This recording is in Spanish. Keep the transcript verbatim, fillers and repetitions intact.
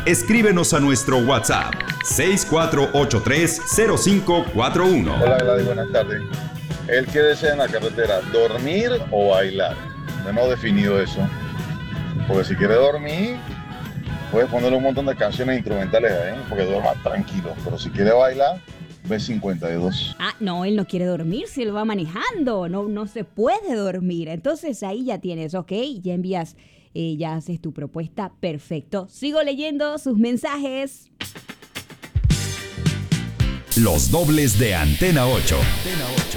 Escríbenos a nuestro WhatsApp seis cuatro ocho tres cero cinco cuatro uno. Hola Gladys, buenas tardes. ¿Él qué desea en la carretera? ¿Dormir o bailar? No hemos definido eso. Porque si quiere dormir, puedes ponerle un montón de canciones instrumentales ahí, porque duerma tranquilo. Pero si quiere bailar, B cincuenta y dos. Ah, no, él no quiere dormir si él va manejando. No, no se puede dormir. Entonces ahí ya tienes, ok, ya envías, eh, ya haces tu propuesta. Perfecto. Sigo leyendo sus mensajes. Los dobles de Antena ocho.